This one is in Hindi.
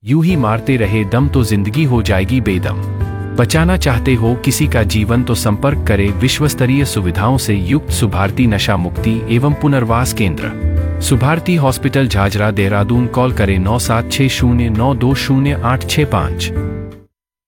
यूं ही मारते रहे दम तो जिंदगी हो जाएगी बेदम। बचाना चाहते हो किसी का जीवन तो संपर्क करें विश्व स्तरीय सुविधाओं से युक्त सुभारती नशा मुक्ति एवं पुनर्वास केंद्र, सुभारती हॉस्पिटल झाझरा देहरादून। कॉल करें 9760920865।